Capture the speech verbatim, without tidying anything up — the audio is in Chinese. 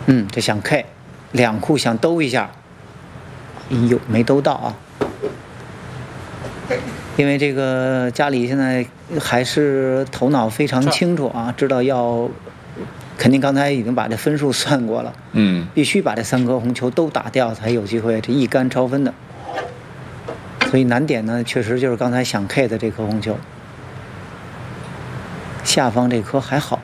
嗯，这想 K， 两库想兜一下，哎呦，没兜到啊。因为这个家里现在还是头脑非常清楚啊，知道要，肯定刚才已经把这分数算过了， 嗯， 必须把这三颗红球都打掉才有机会这一杆超分的。所以难点呢，确实就是刚才想 K 的这颗红球，下方这颗还好。